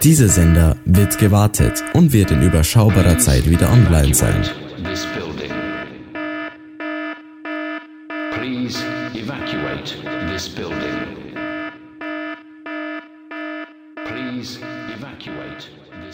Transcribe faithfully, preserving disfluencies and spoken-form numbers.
Dieser Sender wird gewartet und wird in überschaubarer Zeit wieder online sein. Please evacuate this building. Please